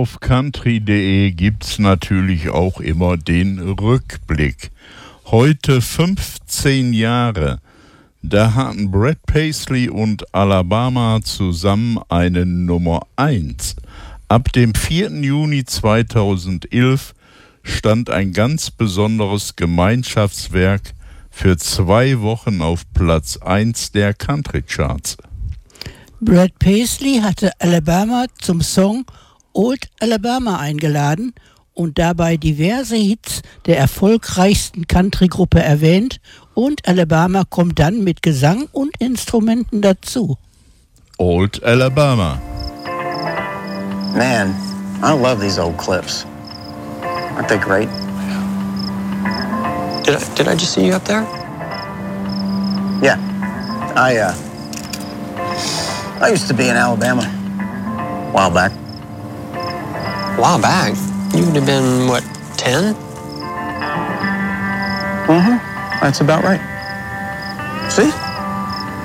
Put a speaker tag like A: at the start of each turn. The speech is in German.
A: auf country.de gibt's natürlich auch immer den Rückblick. Heute 15 Jahre. Da hatten Brad Paisley und Alabama zusammen eine Nummer 1. Ab dem 4. Juni 2011 stand ein ganz besonderes Gemeinschaftswerk für 2 Wochen auf Platz 1 der Country-Charts.
B: Brad Paisley hatte Alabama zum Song Old Alabama eingeladen und dabei diverse Hits der erfolgreichsten Country-Gruppe erwähnt, und Alabama kommt dann mit Gesang und Instrumenten dazu.
A: Old Alabama.
C: Man, I love these old clips. Aren't they great?
D: Did I just see you up there?
C: Yeah. I used to be in Alabama a while back.
D: A while back? You would have been, what, 10?
C: Mm-hmm. That's about right. See?